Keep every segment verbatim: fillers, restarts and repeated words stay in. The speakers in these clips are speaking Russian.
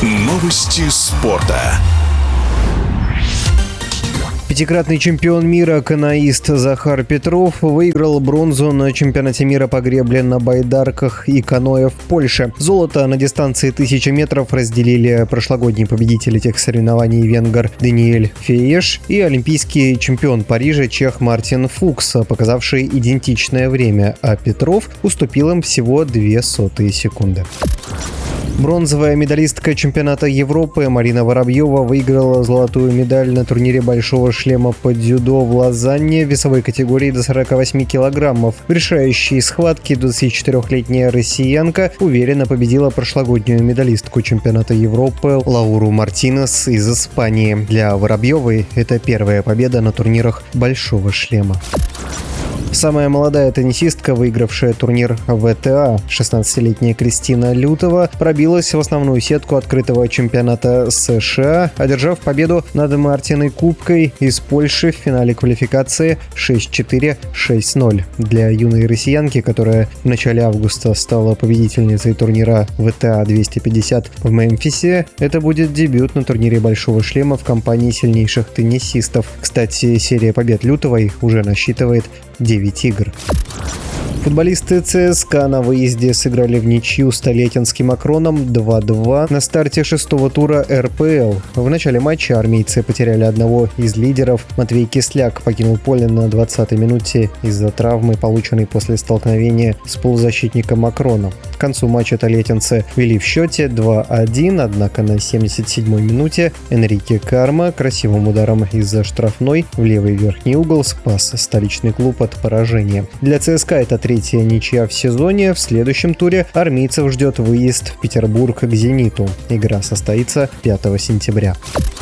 Новости спорта. Пятикратный чемпион мира каноист Захар Петров выиграл бронзу на чемпионате мира по гребле на байдарках и каноэ в Польше. Золото на дистанции тысяча метров разделили прошлогодний победитель этих соревнований венгр Даниэль Фееш и олимпийский чемпион Парижа чех Мартин Фукс, показавший идентичное время, а Петров уступил им всего две сотые секунды. Бронзовая медалистка чемпионата Европы Марина Воробьева выиграла золотую медаль на турнире «Большого шлема» по дзюдо в Лозанне в весовой категории до сорока восьми килограммов. В решающей схватке двадцатичетырёхлетняя россиянка уверенно победила прошлогоднюю медалистку чемпионата Европы Лауру Мартинес из Испании. Для Воробьевой это первая победа на турнирах «Большого шлема». Самая молодая теннисистка, выигравшая турнир вэ тэ а, шестнадцатилетняя Кристина Лютова, пробилась в основную сетку открытого чемпионата США, одержав победу над Мартиной Кубкой из Польши в финале квалификации шесть четыре - шесть ноль. Для юной россиянки, которая в начале августа стала победительницей турнира вэ тэ а двести пятьдесят в Мемфисе, это будет дебют на турнире «Большого шлема» в компании сильнейших теннисистов. Кстати, серия побед Лютовой уже насчитывает девять игр. Футболисты ЦСКА на выезде сыграли в ничью с Тольяттинским Акроном два-два на старте шестого тура эр пэ эл. В начале матча армейцы потеряли одного из лидеров. Матвей Кисляк покинул поле на двадцатой минуте из-за травмы, полученной после столкновения с полузащитником Акрона. К концу матча тольяттинцы вели в счете два-один, однако на семьдесят седьмой минуте Энрике Карма красивым ударом из-за штрафной в левый верхний угол спас столичный клуб от поражения. Для ЦСКА это третья ничья в сезоне. В следующем туре армейцев ждет выезд в Петербург к «Зениту». Игра состоится пятого сентября.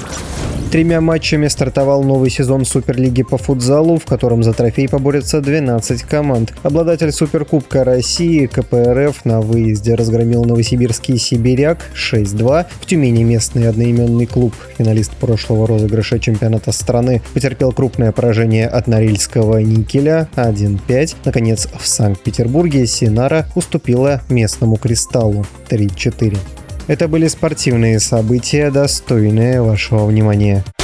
Тремя матчами стартовал новый сезон Суперлиги по футзалу, в котором за трофей поборются двенадцать команд. Обладатель Суперкубка России ка пэ эр эф на выезде разгромил новосибирский «Сибиряк» шесть-два. В Тюмени местный одноименный клуб, финалист прошлого розыгрыша чемпионата страны, потерпел крупное поражение от Норильского «Никеля» один-пять. Наконец, в Санкт-Петербурге «Синара» уступила местному «Кристаллу» три-четыре. Это были спортивные события, достойные вашего внимания.